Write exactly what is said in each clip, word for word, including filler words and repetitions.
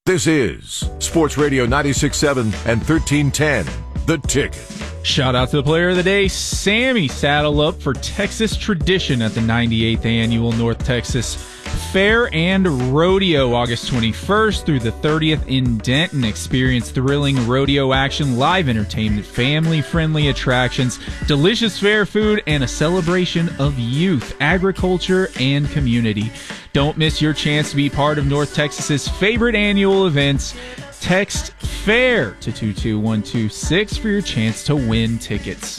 This is Sports Radio ninety-six point seven and thirteen ten, The Ticket. Shout out to the player of the day, Sammy. Saddle up for Texas Tradition at the ninety-eighth Annual North Texas Fair and Rodeo, August twenty-first through the thirtieth in Denton. Experience thrilling rodeo action, live entertainment, family-friendly attractions, delicious fair food, and a celebration of youth, agriculture, and community. Don't miss your chance to be part of North Texas's favorite annual events. Text FAIR to two two one two six for your chance to win tickets.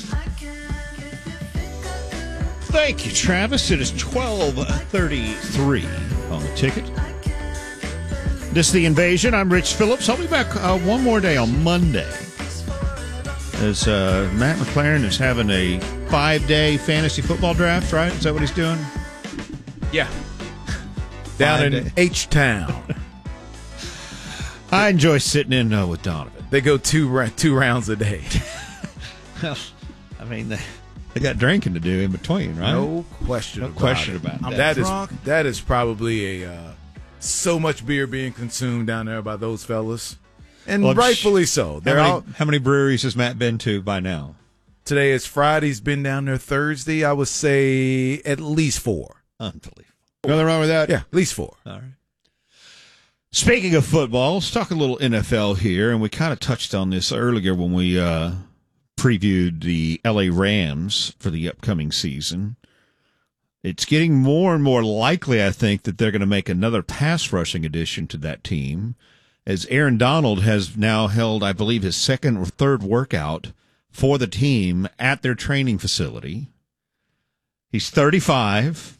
Thank you, Travis. It is twelve thirty-three on The Ticket. This is The Invasion. I'm Rich Phillips. I'll be back uh, one more day on Monday as uh, Matt McLaren is having a five-day fantasy football draft, right? Is that what he's doing? Yeah. Down Five in day. H-Town. I enjoy sitting in uh, with Donovan. They go two ra- two rounds a day. Well, I mean, they, they got drinking to do in between, right? No question No about question it. about that. That is, drunk. that is probably a uh, so much beer being consumed down there by those fellas. And Well, rightfully so. How They're many, all, how many breweries has Matt been to by now? today is Friday. He's been down there Thursday. I would say at least four. Unbelievable. Nothing wrong with that. Yeah, at least four. All right. Speaking of football, let's talk a little N F L here, and we kind of touched on this earlier when we uh, previewed the L A Rams for the upcoming season. It's getting more and more likely, I think, that they're going to make another pass rushing addition to that team, as Aaron Donald has now held, I believe, his second or third workout for the team at their training facility. He's thirty-five.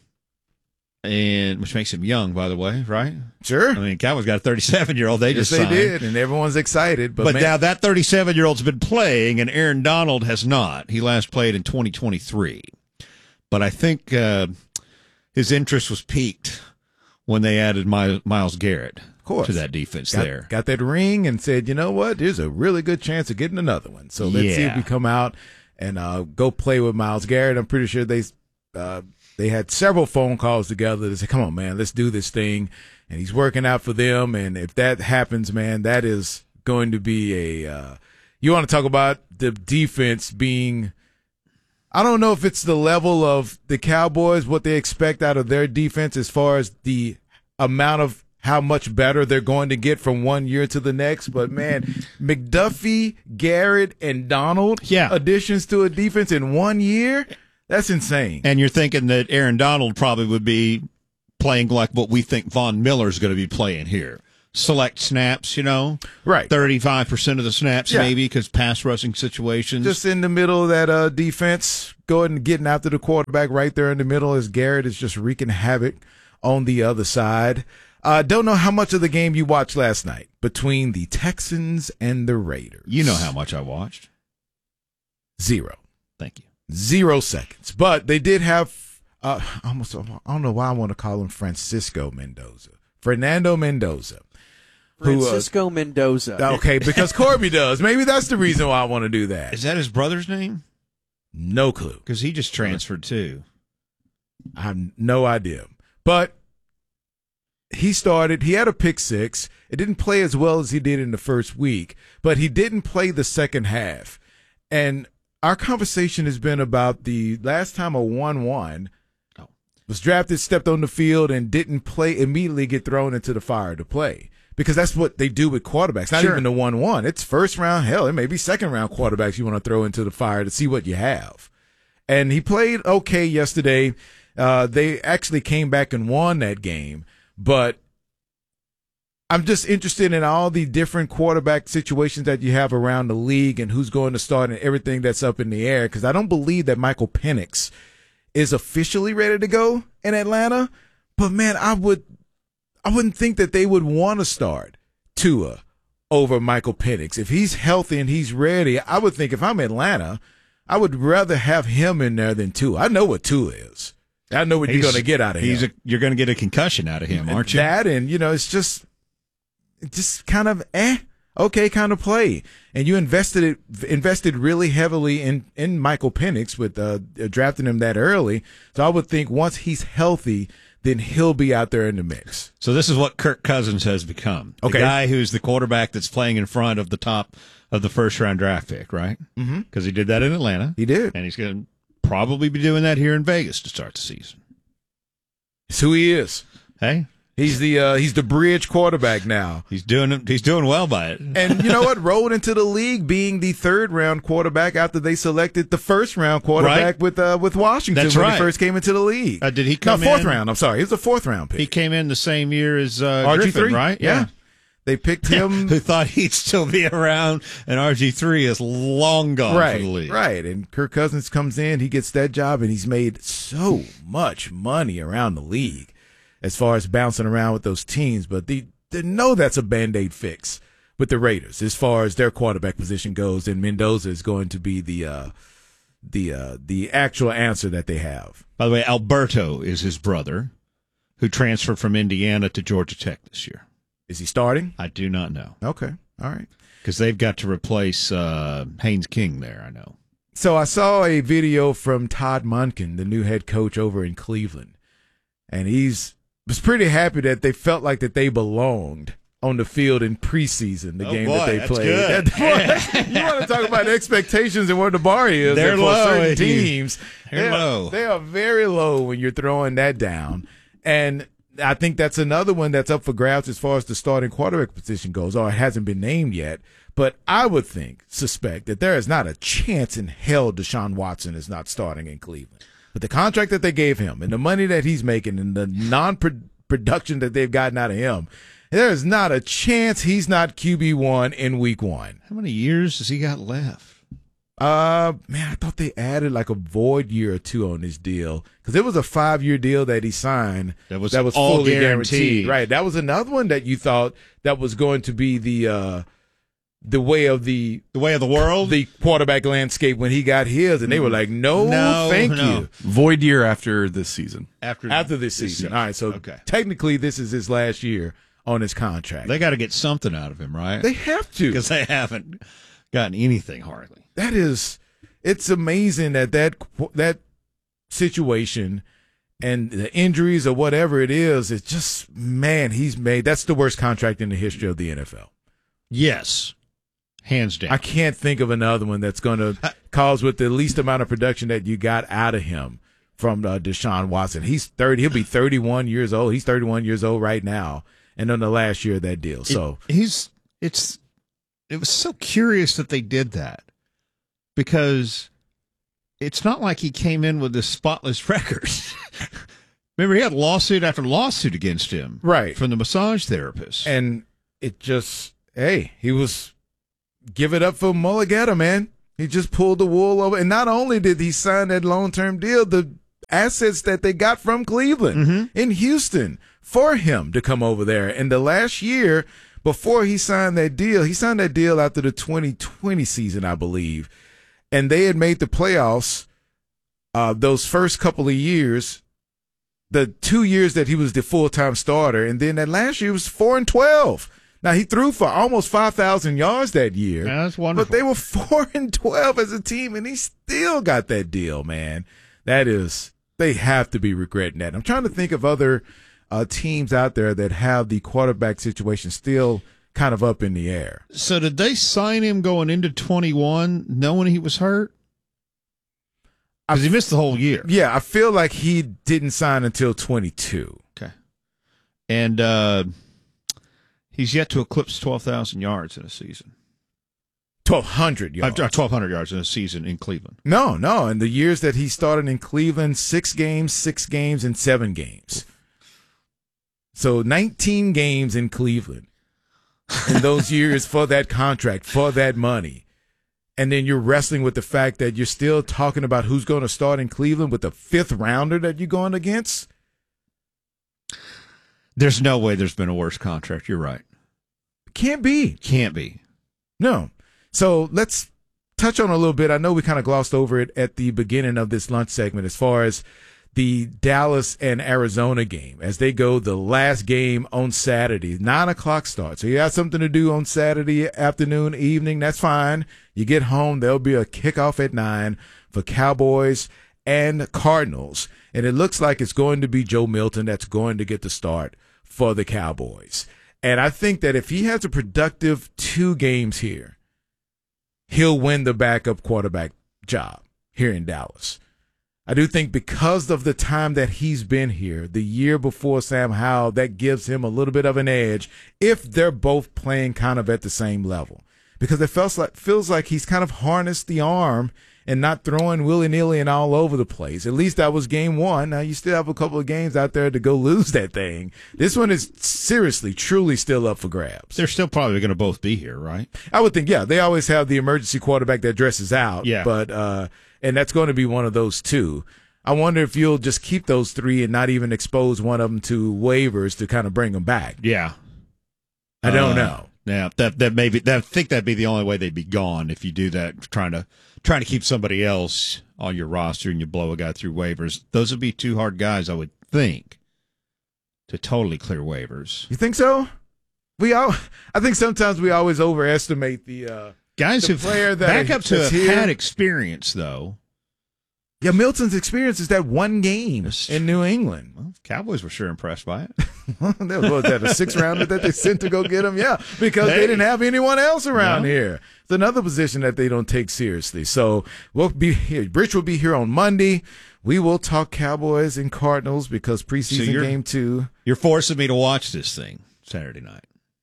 And which makes him young, by the way, right? Sure. I mean, Cowboys got a thirty-seven-year-old. They Yes, just they signed. did, and everyone's excited. But, But man, now that thirty-seven-year-old's been playing, and Aaron Donald has not. He last played in twenty twenty-three. But I think uh, his interest was piqued when they added My, Myles Garrett course. to that defense got, there. got that ring and said, you know what? There's a really good chance of getting another one. So let's see if Yeah. we come out and uh, go play with Myles Garrett. I'm pretty sure they uh, they had several phone calls together to say, come on, man, let's do this thing. And he's working out for them. And if that happens, man, that is going to be a uh, – you want to talk about the defense being – I don't know if it's the level of the Cowboys, what they expect out of their defense as far as the amount of how much better they're going to get from one year to the next. But, man, McDuffie, Garrett, and Donald Yeah. additions to a defense in one year, that's insane. And you're thinking that Aaron Donald probably would be playing like what we think Von Miller's going to be playing here. Select snaps, you know? Right. thirty-five percent of the snaps Yeah. maybe because pass rushing situations. Just in the middle of that uh, defense, going and getting after the quarterback right there in the middle as Garrett is just wreaking havoc on the other side. I uh, don't know how much of the game you watched last night between the Texans and the Raiders. You know how much I watched. Zero. Thank you. Zero seconds. But they did have, uh, almost, I don't know why I want to call him Francisco Mendoza. Fernando Mendoza. Who, uh, Francisco Mendoza. okay, because Corby does. Maybe that's the reason why I want to do that. Is that his brother's name? No clue. Because he just transferred too. I have no idea. But he started, he had a pick six. It didn't play as well as he did in the first week, but he didn't play the second half. And our conversation has been about the last time a one one Oh. was drafted, stepped on the field, and didn't play, immediately get thrown into the fire to play. Because that's what they do with quarterbacks. Not Sure. even the one one. It's first round, hell, it may be second round quarterbacks you want to throw into the fire to see what you have. And he played okay yesterday. Uh, they actually came back and won that game. But I'm just interested in all the different quarterback situations that you have around the league and who's going to start and everything that's up in the air. Because I don't believe that Michael Penix is officially ready to go in Atlanta. But, man, I would I wouldn't think that they would want to start Tua over Michael Penix. If he's healthy and he's ready, I would think if I'm Atlanta, I would rather have him in there than Tua. I know what Tua is. I know what He's- you're going to get out of he's him. A, you're going to get a concussion out of him, aren't you? That and, you know, it's just just kind of eh, okay kind of play. And you invested it invested really heavily in, in Michael Penix with uh, drafting him that early. So I would think once he's healthy then he'll be out there in the mix. So this is what Kirk Cousins has become. The Okay. guy who's the quarterback that's playing in front of the top of the first round draft pick, right? Mm-hmm. Because he did that in Atlanta. He did. And he's going to probably be doing that here in Vegas to start the season. It's who he is. Hey, He's the uh, he's the bridge quarterback now. he's doing he's doing well by it. And you know what? Rolled into the league being the third round quarterback after they selected the first round quarterback Right. with uh, with Washington That's when right. he first came into the league. Uh, did he no, come fourth in? round. I'm sorry. He was a fourth round pick. He came in the same year as uh, R G three, Griffin, right? Yeah. They picked him. Who thought he'd still be around, and R G three is long gone right, for the league. right. And Kirk Cousins comes in, he gets that job, and he's made so much money around the league as far as bouncing around with those teams. But they, they know that's a Band-Aid fix with the Raiders as far as their quarterback position goes, and Mendoza is going to be the uh, the uh, the actual answer that they have. By the way, Alberto is his brother, who transferred from Indiana to Georgia Tech this year. Is he starting? I do not know. Okay, all right. Because they've got to replace uh, Haynes King there, I know. So I saw a video from Todd Monken, the new head coach over in Cleveland, and he's was pretty happy that they felt like that they belonged on the field in preseason, the Oh, game boy, that they that's played. good. That- you want to talk about expectations and where the bar is They're for low. certain teams. They're they low. Are, they are very low when you're throwing that down. And I think that's another one that's up for grabs as far as the starting quarterback position goes, or it hasn't been named yet. But I would think, suspect, that there is not a chance in hell Deshaun Watson is not starting in Cleveland. But the contract that they gave him and the money that he's making and the non-production that they've gotten out of him, there is not a chance he's not Q B one in week one. How many years has he got left? Uh, man, I thought they added like a void year or two on this deal because it was a five-year deal that he signed That was that was all fully guaranteed. guaranteed. Right, that was another one that you thought that was going to be the uh, the way of the The way of the world? the quarterback landscape when he got his, and they were like, "No, No, thank no. you." Void year after this season. after, After this season, all right. So Okay. technically, this is his last year on his contract. They got to get something out of him, right? They have to. Because they haven't gotten anything hardly. That is, it's amazing that that that situation and the injuries or whatever it is, it's just, man, he's made, that's the worst contract in the history of the N F L. Yes. Hands down. I can't think of another one that's going to cause with the least amount of production that you got out of him from uh, Deshaun Watson. He's thirty, he'll be thirty-one years old. He's thirty-one years old right now, and on the last year of that deal. So It- he's it's it was so curious that they did that because it's not like he came in with this spotless record. Remember, he had lawsuit after lawsuit against him, right. from the massage therapist. And it just, hey, he was give it up for Mulligetta, man. He just pulled the wool over. And not only did he sign that long-term deal, the assets that they got from Cleveland Mm-hmm. in Houston for him to come over there. And the last year, before he signed that deal, he signed that deal after the twenty twenty season, I believe. And they had made the playoffs uh, those first couple of years, the two years that he was the full-time starter. And then that last year was four and twelve. Now, he threw for almost five thousand yards that year. Yeah, that's wonderful. But they were four and twelve as a team, and he still got that deal, man. That is, they have to be regretting that. I'm trying to think of other uh, teams out there that have the quarterback situation still kind of up in the air. So did they sign him going into twenty-one knowing he was hurt? Because he missed the whole year. Yeah, I feel like he didn't sign until twenty-two. Okay. And uh, he's yet to eclipse twelve thousand yards in a season. twelve hundred yards. Uh, twelve hundred yards in a season in Cleveland. No, no. In the years that he started in Cleveland, six games, six games, and seven games. So nineteen games in Cleveland in those years for that contract, for that money. And then you're wrestling with the fact that you're still talking about who's going to start in Cleveland with the fifth rounder that you're going against. There's no way there's been a worse contract. You're right. Can't be. Can't be. No. So let's touch on a little bit. I know we kind of glossed over it at the beginning of this lunch segment as far as the Dallas and Arizona game as they go the last game on Saturday, nine o'clock start. So you have something to do on Saturday afternoon, evening. That's fine. You get home. There'll be a kickoff at nine for Cowboys and Cardinals. And it looks like it's going to be Joe Milton that's going to get the start for the Cowboys. And I think that if he has a productive two games here, he'll win the backup quarterback job here in Dallas. I do think because of the time that he's been here, the year before Sam Howell, that gives him a little bit of an edge if they're both playing kind of at the same level. Because it feels like, feels like he's kind of harnessed the arm and not throwing willy-nilly and all over the place. At least that was game one. Now you still have a couple of games out there to go lose that thing. This one is seriously, truly still up for grabs. They're still probably going to both be here, right? I would think, yeah. They always have the emergency quarterback that dresses out. Yeah. But, uh, and that's going to be one of those two. I wonder if you'll just keep those three and not even expose one of them to waivers to kind of bring them back. Yeah. I don't uh, know. Yeah, that that maybe that I think that'd be the only way they'd be gone if you do that, trying to trying to keep somebody else on your roster and you blow a guy through waivers. Those would be two hard guys, I would think, to totally clear waivers. You think so? We all, I think sometimes we always overestimate the uh, guys the who player that backups who have here. had experience though. Yeah, Milton's experience is that one game in New England. Well, Cowboys were sure impressed by it. That was, was that a six rounder that they sent to go get him? Yeah, because hey. they didn't have anyone else around no. here. It's another position that they don't take seriously. So we'll be here. Rich will be here on Monday. We will talk Cowboys and Cardinals because preseason so game two. You're forcing me to watch this thing Saturday night.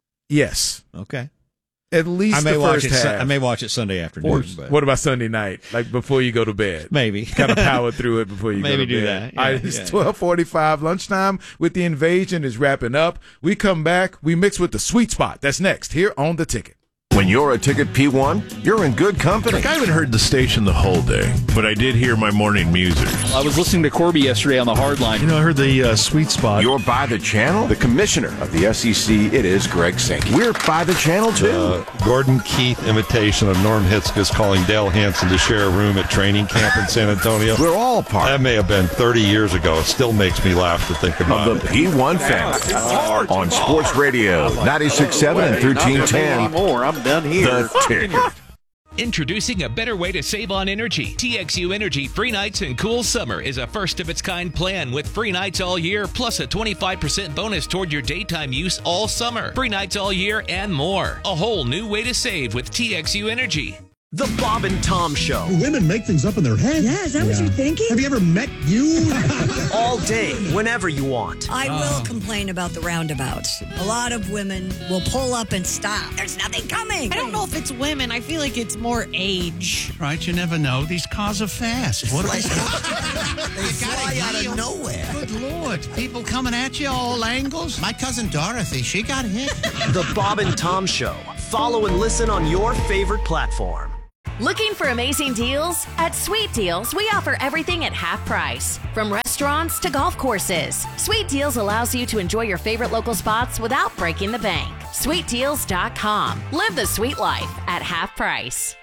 Yes. Okay. At least I may the watch first it. half. I may watch it Sunday afternoon. Or, but. What about Sunday night? Like before you go to bed? Maybe kind of power through it before you maybe go to do bed. that. Yeah, All right, it's yeah, twelve forty-five lunchtime with the invasion is wrapping up. We come back. We mix with the sweet spot. That's next here on The Ticket. When you're a Ticket P one, you're in good company. Like I haven't heard the station the whole day, but I did hear my morning music. I was listening to Corby yesterday on the hard line. You know, I heard the uh, sweet spot. You're by the channel? The commissioner of the S E C, it is Greg Sankey. We're by the channel, too. Uh, Gordon Keith imitation of Norm Hitzges calling Dale Hansen to share a room at training camp in San Antonio. We're all part. That may have been thirty years ago. It still makes me laugh to think about of the it. P one family on Sports Radio ninety-six point seven and thirteen ten. More. I'm done here. The Ticket. Introducing a better way to save on energy. T X U Energy Free Nights and Cool Summer is a first-of-its-kind plan with free nights all year, plus a twenty-five percent bonus toward your daytime use all summer. Free nights all year and more. A whole new way to save with T X U Energy. The Bob and Tom Show. Women make things up in their head. Yeah, is that yeah. what you're thinking? Have you ever met you? All day, whenever you want. I oh. will complain about the roundabouts. A lot of women will pull up and stop. There's nothing coming. I don't know if it's women. I feel like it's more age. Right, you never know. These cars are fast. What are they? They fly out of nowhere. Good Lord. People coming at you all angles. My cousin Dorothy, she got hit. The Bob and Tom Show. Follow and listen on your favorite platform. Looking for amazing deals? At Sweet Deals, we offer everything at half price. From restaurants to golf courses, Sweet Deals allows you to enjoy your favorite local spots without breaking the bank. sweet deals dot com. Live the sweet life at half price.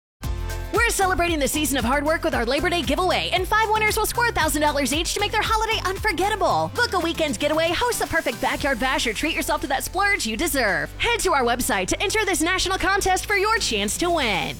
We're celebrating the season of hard work with our Labor Day giveaway, and five winners will score one thousand dollars each to make their holiday unforgettable. Book a weekend getaway, host the perfect backyard bash, or treat yourself to that splurge you deserve. Head to our website to enter this national contest for your chance to win.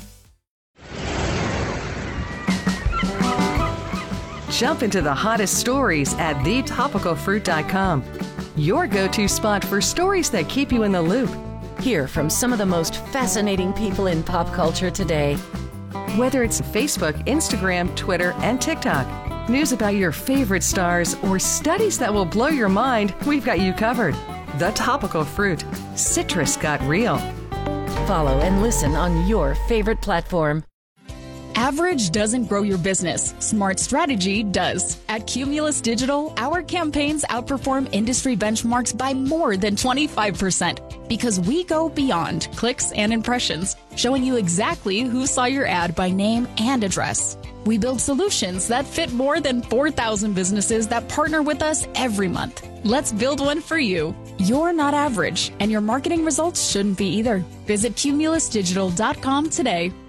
Jump into the hottest stories at the topical fruit dot com. Your go-to spot for stories that keep you in the loop. Hear from some of the most fascinating people in pop culture today. Whether it's Facebook, Instagram, Twitter, and TikTok, news about your favorite stars, or studies that will blow your mind, we've got you covered. The Topical Fruit. Citrus got real. Follow and listen on your favorite platform. Average doesn't grow your business. Smart strategy does. At Cumulus Digital, our campaigns outperform industry benchmarks by more than twenty-five percent because we go beyond clicks and impressions, showing you exactly who saw your ad by name and address. We build solutions that fit more than four thousand businesses that partner with us every month. Let's build one for you. You're not average, and your marketing results shouldn't be either. Visit cumulus digital dot com today.